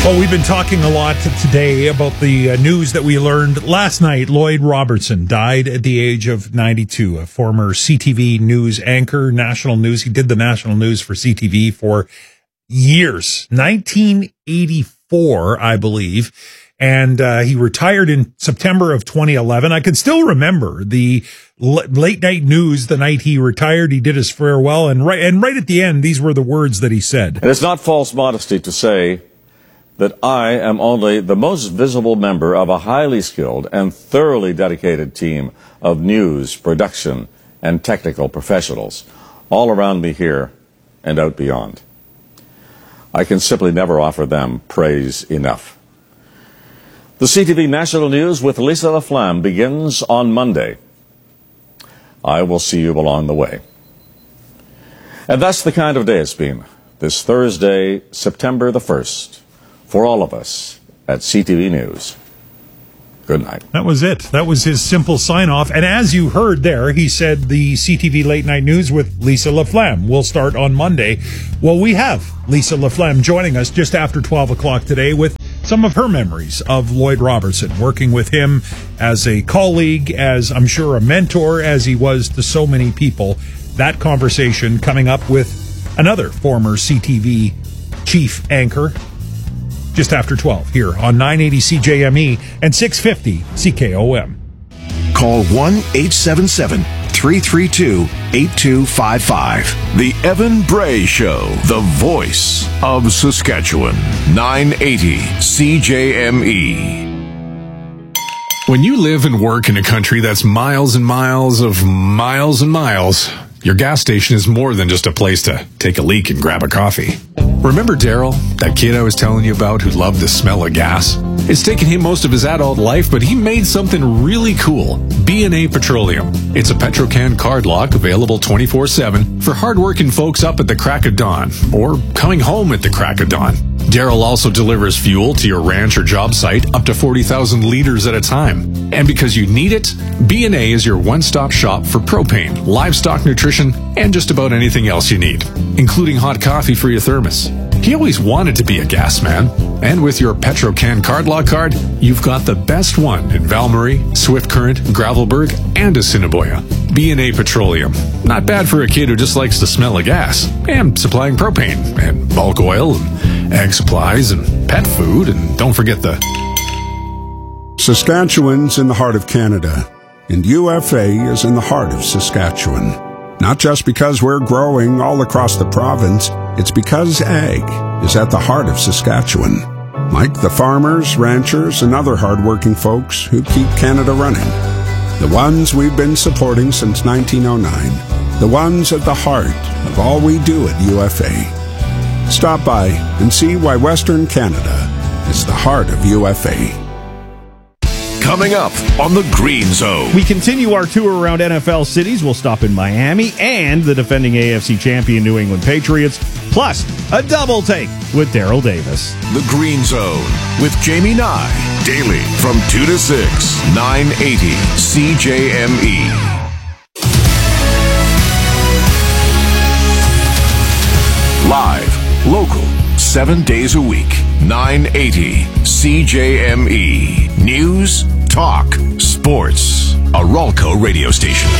Well, we've been talking a lot today about the news that we learned last night. Lloyd Robertson died at the age of 92, a former CTV news anchor, national news. He did the national news for CTV for years, 1984, I believe. And he retired in September of 2011. I can still remember the late night news the night he retired. He did his farewell. And right at the end, these were the words that he said. And it's not false modesty to say that I am only the most visible member of a highly skilled and thoroughly dedicated team of news, production, and technical professionals all around me here and out beyond. I can simply never offer them praise enough. The CTV National News with Lisa LaFlamme begins on Monday. I will see you along the way. And that's the kind of day it's been, this Thursday, September the 1st. For all of us at CTV News. Good night. That was it. That was his simple sign-off. And as you heard there, he said the CTV Late Night News with Lisa LaFlamme will start on Monday. Well, we have Lisa LaFlamme joining us just after 12 o'clock today with some of her memories of Lloyd Robertson, working with him as a colleague, as I'm sure a mentor, as he was to so many people. That conversation coming up with another former CTV chief anchor, just after 12 here on 980 CJME and 650 CKOM. Call 1-877-332-8255. The Evan Bray Show, the voice of Saskatchewan. 980 CJME. When you live and work in a country that's miles and miles of miles and miles, your gas station is more than just a place to take a leak and grab a coffee. Remember Daryl, that kid I was telling you about who loved the smell of gas? It's taken him most of his adult life, but he made something really cool. B&A Petroleum. It's a Petrocan card lock available 24/7 for hardworking folks up at the crack of dawn or coming home at the crack of dawn. Daryl also delivers fuel to your ranch or job site up to 40,000 liters at a time. And because you need it, B&A is your one-stop shop for propane, livestock nutrition, and just about anything else you need, including hot coffee for your thermos. He always wanted to be a gas man, and with your Petrocan card lock card, you've got the best one in Valmarie, Swift Current, Gravelburg, and Assiniboia. B&A Petroleum. Not bad for a kid who just likes the smell of gas, and supplying propane, and bulk oil, and ag supplies, and pet food, and don't forget the... Saskatchewan's in the heart of Canada, and UFA is in the heart of Saskatchewan. Not just because we're growing all across the province, it's because ag is at the heart of Saskatchewan. Like the farmers, ranchers, and other hardworking folks who keep Canada running. The ones we've been supporting since 1909. The ones at the heart of all we do at UFA. Stop by and see why Western Canada is the heart of UFA. Coming up on the Green Zone. We continue our tour around NFL cities. We'll stop in Miami and the defending AFC champion New England Patriots, plus a double take with Daryl Davis. The Green Zone with Jamie Nye. Daily from 2 to 6, 980 CJME. Live, local, 7 days a week, 980 CJME. News, talk, sports. A Ralco radio station.